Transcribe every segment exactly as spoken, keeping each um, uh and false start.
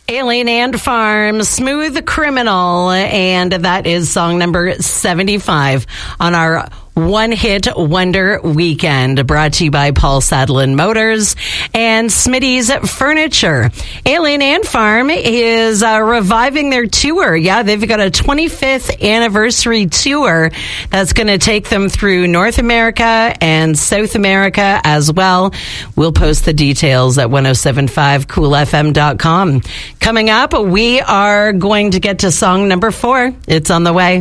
Alien Ant Farm, Smooth Criminal, and that is song number seventy-five on our One Hit Wonder Weekend, brought to you by Paul Sadlin Motors and Smitty's Furniture. Alien Ant Farm is uh, reviving their tour. Yeah, they've got a twenty-fifth anniversary tour that's going to take them through North America and South America as well. We'll post the details at ten seventy-five cool f m dot com. Coming up, we are going to get to song number four. It's on the way.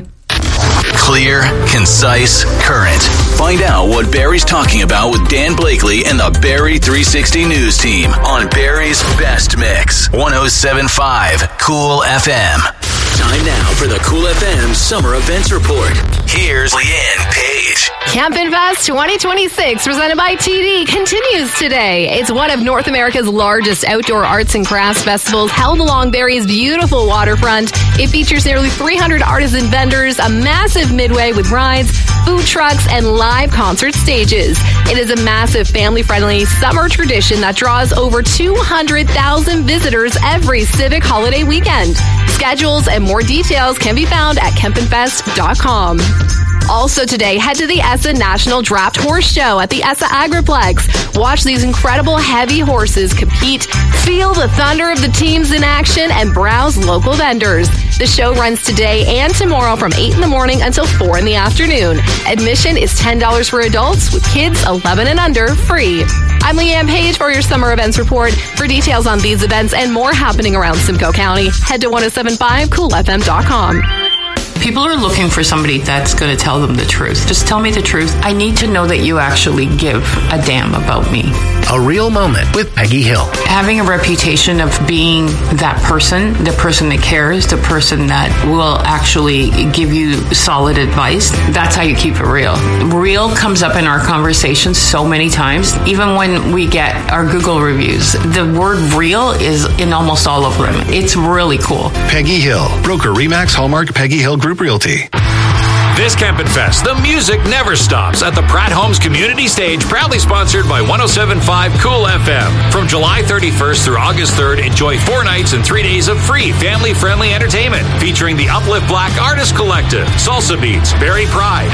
Clear, concise, current. Find out what Barrie's talking about with Dan Blakely and the Barrie three sixty News Team on Barrie's Best Mix. ten seventy-five Cool F M. Time now for the Cool F M Summer Events Report. Here's Leanne Page. Campin' Fest twenty twenty-six, presented by T D, continues today. It's one of North America's largest outdoor arts and crafts festivals held along Barrie's beautiful waterfront. It features nearly three hundred artisan vendors, a massive midway with rides, food trucks, and live concert stages. It is a massive family-friendly summer tradition that draws over two hundred thousand visitors every civic holiday weekend. Schedules and more details can be found at kempin fest dot com. Also today, head to the E S A National Draft Horse Show at the E S A Agriplex. Watch these incredible heavy horses compete, feel the thunder of the teams in action, and browse local vendors. The show runs today and tomorrow from eight in the morning until four in the afternoon. Admission is ten dollars for adults, with kids eleven and under free. I'm Leanne Page for your Summer Events Report. For details on these events and more happening around Simcoe County, head to ten seventy-five cool f m dot com. People are looking for somebody that's going to tell them the truth. Just tell me the truth. I need to know that you actually give a damn about me. A Real Moment with Peggy Hill. Having a reputation of being that person, the person that cares, the person that will actually give you solid advice, that's how you keep it real. Real comes up in our conversations so many times. Even when we get our Google reviews, the word real is in almost all of them. It's really cool. Peggy Hill, broker Remax Hallmark Peggy Hill Group Realty. This Campin' Fest, the music never stops at the Pratt Homes Community Stage, proudly sponsored by ten seventy-five Cool F M. From July thirty-first through August third, enjoy four nights and three days of free family-friendly entertainment featuring the Uplift Black Artist Collective, Salsa Beats, Barrie Pride,